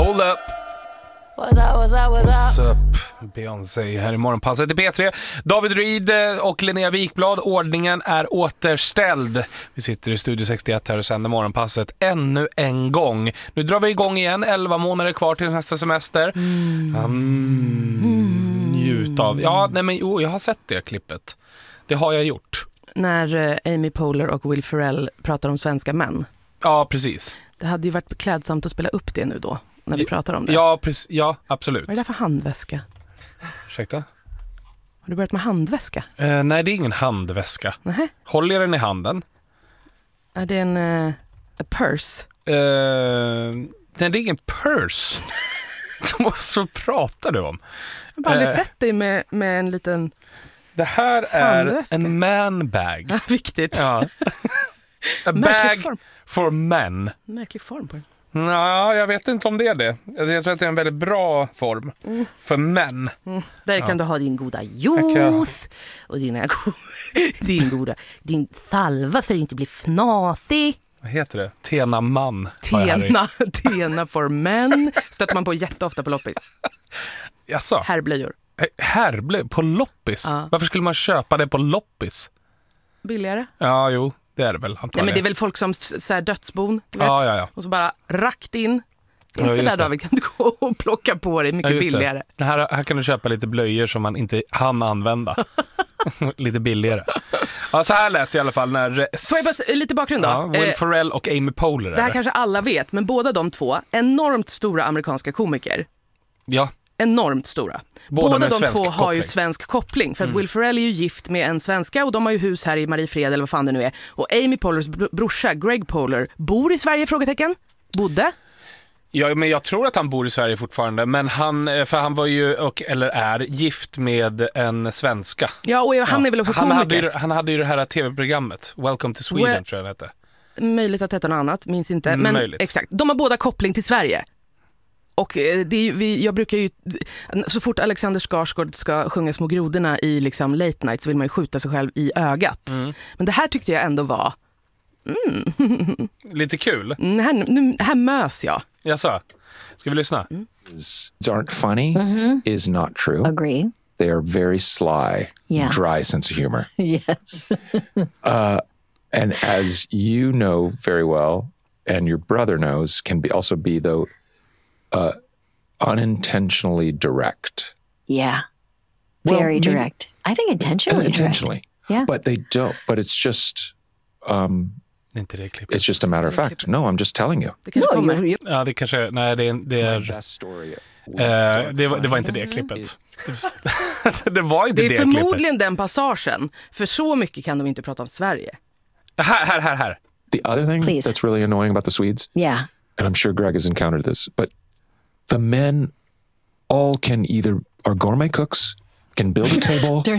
Hold up. What's up? Beyoncé här i morgonpasset i P3. David Reed och Linnea Wikblad. Ordningen är återställd. Vi sitter i Studio 61 här och sänder morgonpasset ännu en gång. Nu drar vi igång igen. 11 månader kvar till nästa semester. Njut av. Ja, nej men jag har sett det klippet. Det har jag gjort. När Amy Poehler och Will Ferrell pratar om svenska män. Ja, precis. Det hade ju varit klädsamt att spela upp det nu då, när vi pratar om det. Ja, precis. Ja, absolut. Vad är det för handväska? Ursäkta? Har du börjat med handväska? Nej, det är ingen handväska. Nähä. Håller jag den i handen? Är det en a purse? Nej, det är ingen purse. Vad så pratar du om? Jag har aldrig sett dig med en liten... Det här är handväska. en man bag. Ja, viktigt. Ja. A bag for men. Märklig form på den. Ja, jag vet inte om det är det. Jag tror att det är en väldigt bra form för män. Där kan du ha din goda juice och din salva så det inte blir fnasig. Vad heter det? Tena man. Tena for men. Stöter man på jätteofta på loppis. Jaså? Herrblöjor. Herrblöjor? På loppis? Ja. Varför skulle man köpa det på loppis? Billigare. Ja, jo. Det är det väl, Ja, men det är väl folk som så här dödsbon, vet? Ja. Och så bara rakt in. Finns det där, David, kan du gå och plocka på det mycket billigare. Det här kan du köpa lite blöjor som man inte hann använda. Lite billigare. Ja, så här lät i alla fall när... Får jag bara lite bakgrund då? Ja, Will Ferrell och Amy Poehler. Det här kanske alla vet, men båda de två, enormt stora amerikanska komiker. Ja. Enormt stora. Båda de två har ju svensk koppling. För att Will Ferrell är ju gift med en svenska och de har ju hus här i Mariefred eller vad fan det nu är. Och Amy Poehlers brorsa, Greg Poehler, bor i Sverige, frågetecken? Bodde? Ja, men jag tror att han bor i Sverige fortfarande. Men han var ju, eller är, gift med en svenska. Ja, och han är väl också komiker. Han hade ju det här tv-programmet, Welcome to Sweden, tror jag det hette. Möjligt att det heter något annat, minns inte. Men möjligt. Exakt, de har båda koppling till Sverige. Och jag brukar ju, så fort Alexander Skarsgård ska sjunga Små grodorna i liksom late night så vill man ju skjuta sig själv i ögat. Men det här tyckte jag ändå var lite kul. Här mös jag. Jaså? Ska vi lyssna? Aren't funny is not true. Agree. They are very sly, dry sense of humor. Yes. And as you know very well, and your brother knows, can also be though unintentionally direct. Yeah. Very direct. I think intentionally direct. Yeah. But they don't. But it's just... inte det klippet. It's just a matter of fact. No, I'm just telling you. Det kanske kommer. Ja, det kanske... Nej, det var inte det klippet. Det var inte det klippet. Det är förmodligen den passagen. För så mycket kan de inte prata om Sverige. Här. The other thing that's really annoying about the Swedes, and I'm sure Greg has encountered this, but the men all are gourmet cooks, can build a table,